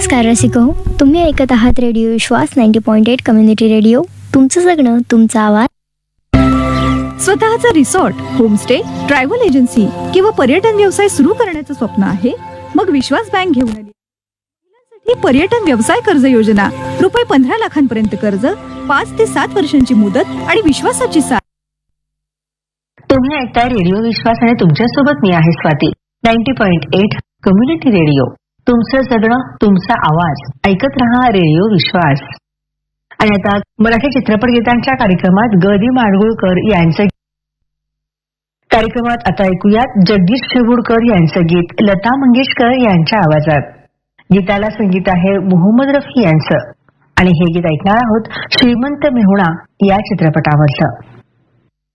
नमस्कार रसिको, तुम्ही ऐकत आहात रेडिओ विश्वास 90.8 कम्युनिटी रेडिओ. तुमचं जगणं, तुमचा आवाज. स्वतःचा रिसॉर्ट, होमस्टे, ट्रॅव्हल एजन्सी किंवा पर्यटन व्यवसाय सुरू करण्याचं स्वप्न आहे? मग विश्वास बँक घेऊन आली महिलांसाठी पर्यटन व्यवसाय कर्ज योजना. रुपये 15 लाखांपर्यंत कर्ज, 5 ते 7 वर्षांची मुदत आणि विश्वासाची साथ. तुम्ही ऐकताय रेडिओ विश्वास आणि तुमच्यासोबत मी आहे स्वाती. 90.8 community radio. तुमचं जगणं, तुमचा आवाज. ऐकत रहा रेडिओ विश्वास. आणि आता मराठी चित्रपट गीतांच्या कार्यक्रमात ग. दी. माडगुळकर यांचं कार्यक्रमात आता ऐकूयात जगदीश शेवुडकर यांचं गीत लता मंगेशकर यांच्या आवाजात. गीताला संगीत आहे मोहम्मद रफी यांचं आणि हे गीत ऐकणार आहोत श्रीमंत मेहुणा या चित्रपटावरचं.